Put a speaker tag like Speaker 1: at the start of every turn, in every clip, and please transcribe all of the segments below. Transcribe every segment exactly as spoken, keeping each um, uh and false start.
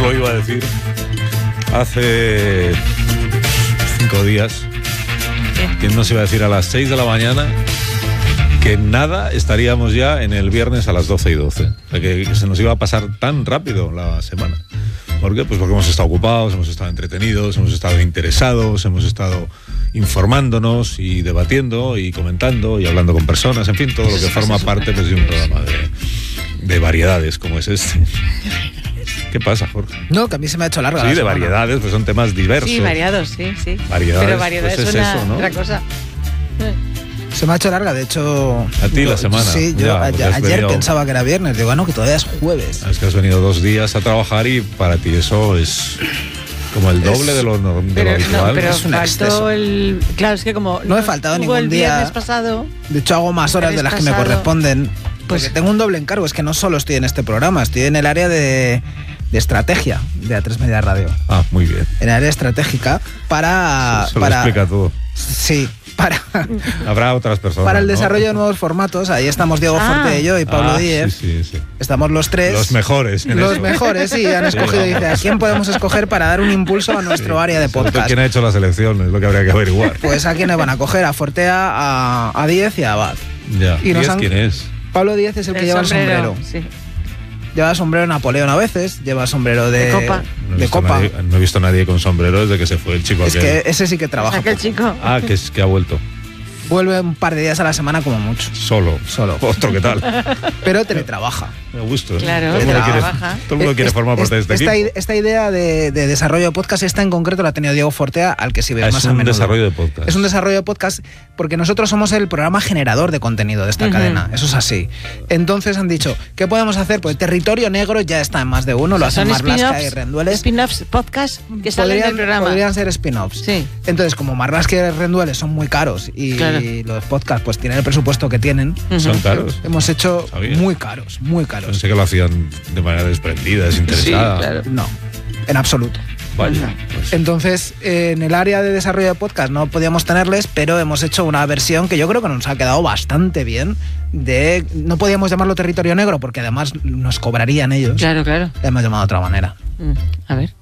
Speaker 1: Yo iba a decir, hace cinco días, ¿quién nos iba a decir a las seis de la mañana que nada estaríamos ya en el viernes a las doce y doce? O sea, que se nos iba a pasar tan rápido la semana. ¿Por qué? Pues porque hemos estado ocupados, hemos estado entretenidos, hemos estado interesados, hemos estado informándonos y debatiendo y comentando y hablando con personas, en fin, todo lo que forma parte pues, de un programa de, de variedades como es este. ¿Qué pasa, Jorge?
Speaker 2: No, que a mí se me ha hecho larga.
Speaker 1: Sí, de variedades, pues son temas diversos.
Speaker 3: Sí, variados, sí, sí.
Speaker 1: Variedades,
Speaker 3: pero variedades
Speaker 1: pues es
Speaker 3: es una,
Speaker 1: eso, ¿no?
Speaker 3: otra cosa.
Speaker 2: Se me ha hecho larga, de hecho...
Speaker 1: A ti
Speaker 2: yo,
Speaker 1: la semana.
Speaker 2: Sí, yo
Speaker 1: ya,
Speaker 2: a,
Speaker 1: pues
Speaker 2: ayer
Speaker 1: venido,
Speaker 2: pensaba que era viernes, digo, no, que todavía es jueves.
Speaker 1: Es que has venido dos días a trabajar y para ti eso es como el doble
Speaker 2: Es,
Speaker 1: de lo, de lo
Speaker 3: Pero,
Speaker 1: habitual.
Speaker 3: no, pero
Speaker 2: Es un exceso.
Speaker 3: faltó el... Claro, es que como...
Speaker 2: No he faltado
Speaker 3: hubo
Speaker 2: ningún
Speaker 3: el
Speaker 2: día.
Speaker 3: viernes pasado...
Speaker 2: De hecho, hago más horas de las que me
Speaker 3: pasado,
Speaker 2: corresponden.
Speaker 3: pues-
Speaker 2: Porque tengo un doble encargo, es que no solo estoy en este programa, estoy en el área de, de estrategia de A tres Media Radio.
Speaker 1: Ah, muy bien.
Speaker 2: En el área estratégica para...
Speaker 1: Eso
Speaker 2: para
Speaker 1: lo explica todo.
Speaker 2: Sí, para...
Speaker 1: Habrá otras personas.
Speaker 2: Para el
Speaker 1: ¿no?
Speaker 2: desarrollo de nuevos formatos, ahí estamos Diego
Speaker 3: Ah.
Speaker 2: Fortello y Pablo
Speaker 1: Ah,
Speaker 2: Díez.
Speaker 1: Sí, sí, sí.
Speaker 2: Estamos los tres.
Speaker 1: Los mejores. en
Speaker 2: Los
Speaker 1: eso.
Speaker 2: mejores, sí, han
Speaker 1: Sí,
Speaker 2: escogido.
Speaker 1: vamos.
Speaker 2: Dice, ¿a quién podemos escoger para dar un impulso a nuestro
Speaker 1: Sí.
Speaker 2: área de
Speaker 1: Sobre todo,
Speaker 2: podcast?
Speaker 1: ¿quién ha hecho la selección? Es lo que habría que averiguar.
Speaker 2: Pues a quiénes van a coger, a Fortea, a, a Díez y a Abad.
Speaker 1: Ya.
Speaker 2: y nos
Speaker 1: ¿Y es
Speaker 2: han-
Speaker 1: quién es?
Speaker 2: Pablo Díez es el que lleva el sombrero.
Speaker 3: Sí.
Speaker 2: Lleva sombrero Napoleón a veces, lleva sombrero de,
Speaker 3: De copa.
Speaker 1: No he
Speaker 2: de
Speaker 1: visto
Speaker 2: copa.
Speaker 1: nadie- no he visto a nadie con sombrero desde que se fue el chico
Speaker 2: Es
Speaker 1: aquel.
Speaker 2: que ese sí que trabaja.
Speaker 3: Aquel
Speaker 2: poco.
Speaker 3: chico.
Speaker 1: Ah, que, es, que ha vuelto.
Speaker 2: Vuelve un par de días a la semana como mucho.
Speaker 1: Solo.
Speaker 2: Solo.
Speaker 1: Otro, ¿qué tal?
Speaker 2: Pero teletrabaja.
Speaker 1: Me gusta.
Speaker 3: Claro,
Speaker 1: todo el mundo quiere,
Speaker 3: trabaja.
Speaker 1: todo el mundo quiere
Speaker 2: Es-
Speaker 1: formar parte de
Speaker 2: es-
Speaker 1: este
Speaker 2: esta,
Speaker 1: equipo.
Speaker 2: ide- esta idea de, de desarrollo de podcast, esta en concreto la ha tenido Diego Fortea, al que sí ves
Speaker 1: Ah,
Speaker 2: más
Speaker 1: es
Speaker 2: a
Speaker 1: un
Speaker 2: menudo.
Speaker 1: desarrollo de podcast.
Speaker 2: Es un desarrollo de podcast porque nosotros somos el programa generador de contenido de esta
Speaker 3: Ujú.
Speaker 2: cadena. Eso es así. Entonces han dicho, ¿qué podemos hacer? Pues Territorio Negro ya está en más de uno, lo hacen
Speaker 3: Son
Speaker 2: Marlaska y
Speaker 3: spin-offs,
Speaker 2: Rendueles.
Speaker 3: spin-offs podcast que salen
Speaker 2: Podrían,
Speaker 3: del programa.
Speaker 2: podrían ser spin-offs.
Speaker 3: Sí.
Speaker 2: Entonces, como Marlaska y Rendueles son muy caros y
Speaker 3: Claro.
Speaker 2: los podcasts pues tienen el presupuesto que tienen,
Speaker 3: Ujú.
Speaker 1: Son caros.
Speaker 2: hemos hecho
Speaker 1: Sabía.
Speaker 2: muy caros, muy caros.
Speaker 1: Pensé que lo hacían de manera desprendida, desinteresada.
Speaker 3: Sí, claro.
Speaker 2: No, en absoluto.
Speaker 1: Vaya. Pues,
Speaker 2: Entonces, eh, en el área de desarrollo de podcast no podíamos tenerles, pero hemos hecho una versión que yo creo que nos ha quedado bastante bien. De, no podíamos llamarlo Territorio Negro porque además nos cobrarían ellos.
Speaker 3: Claro, claro.
Speaker 2: Le hemos llamado de otra manera.
Speaker 3: Mm, A ver.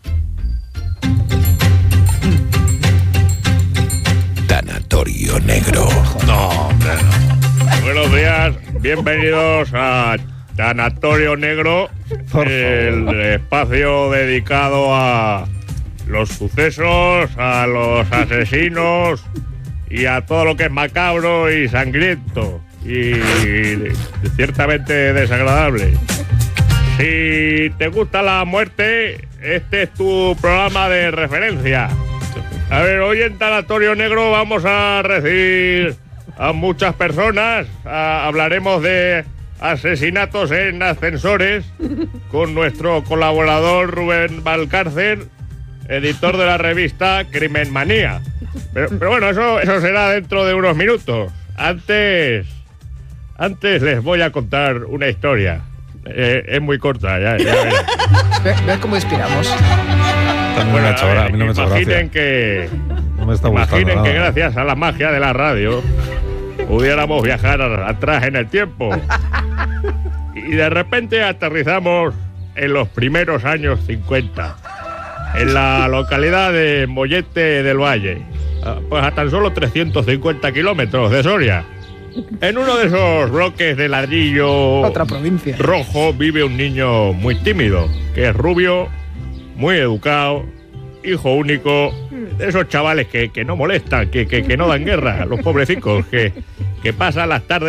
Speaker 4: Tanatorio Negro.
Speaker 1: no, hombre, no.
Speaker 5: Buenos días, bienvenidos a Tanatorio Negro,
Speaker 1: Por
Speaker 5: el
Speaker 1: favor.
Speaker 5: espacio dedicado a los sucesos, a los asesinos y a todo lo que es macabro y sangriento y ciertamente desagradable. Si te gusta la muerte, este es tu programa de referencia. A ver, hoy en Tanatorio Negro vamos a recibir a muchas personas. A- hablaremos de asesinatos en ascensores con nuestro colaborador Rubén Valcárcel, editor de la revista Crimen Manía. Pero, pero bueno, eso, eso será dentro de unos minutos. Antes, antes les voy a contar una historia. Eh, es muy corta, ya, ya verán.
Speaker 2: Ve- ¿Ves cómo inspiramos?
Speaker 1: También me ha hecho
Speaker 5: a ver,
Speaker 1: gra- a mí no me ha hecho
Speaker 5: imaginen
Speaker 1: gracia.
Speaker 5: que
Speaker 1: No me está gustando
Speaker 5: Imaginen que
Speaker 1: nada.
Speaker 5: gracias a la magia de la radio pudiéramos viajar a- atrás en el tiempo. Y de repente aterrizamos en los primeros años cincuenta, en la localidad de Mollete del Valle, a- pues a tan solo trescientos cincuenta kilómetros de Soria. En uno de esos bloques de ladrillo
Speaker 2: Otra provincia.
Speaker 5: rojo vive un niño muy tímido, que es rubio, muy educado, hijo único, de esos chavales que, que no molestan, que, que, que no dan guerra, los pobrecicos, que, que pasan las tardes